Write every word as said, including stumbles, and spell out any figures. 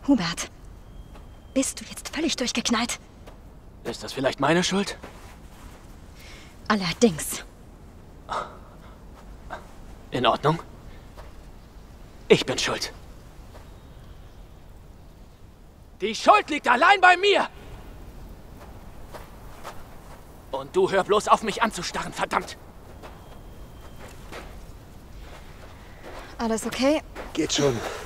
Hubert, bist du jetzt völlig durchgeknallt? Ist das vielleicht meine Schuld? Allerdings. In Ordnung. Ich bin schuld. Die Schuld liegt allein bei mir! Und du hör bloß auf, mich anzustarren, verdammt! Alles okay? Geht schon.